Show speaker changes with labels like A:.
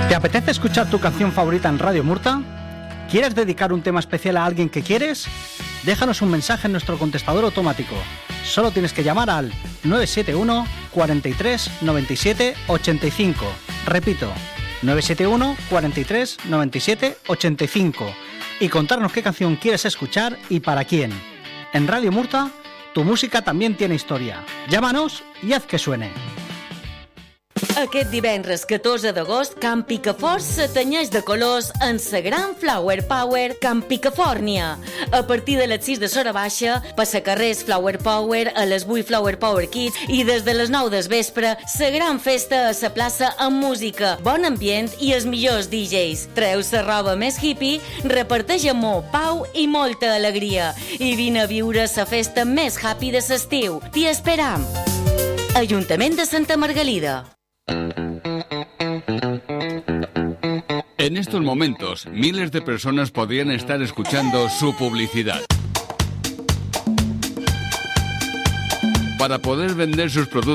A: ¿Te apetece escuchar tu canción favorita en Radio Murta? ¿Quieres dedicar un tema especial a alguien que quieres? Déjanos un mensaje en nuestro contestador automático. Solo tienes que llamar al 971 43 97 85. Repito, 971 43 97 85. Y contarnos qué canción quieres escuchar y para quién. En Radio Murta, tu música también tiene historia. Llámanos y haz que suene.
B: Aquest divendres 14 d'agost, Camp Picafort se tenyeix de colors en sa gran Flower Power Camp Picafòrnia. A partir de les 6 de l'hora baixa, passacarrers Flower Power, a les 8 Flower Power Kids i des de les 9 del vespre, sa gran festa a sa plaça amb música, bon ambient i els millors DJs. Treu sa roba més hippie, reparteix amor, pau i molta alegria. I vine a viure sa festa més happy de l'estiu. T'hi esperam. Ajuntament de Santa Margalida.
C: En estos momentos, miles de personas podrían estar escuchando su publicidad. Para poder vender sus productos